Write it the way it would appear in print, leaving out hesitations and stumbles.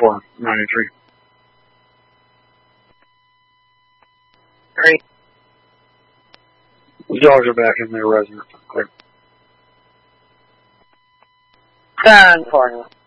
93. 3. The dogs are back in their residence. Clear. 10 for you.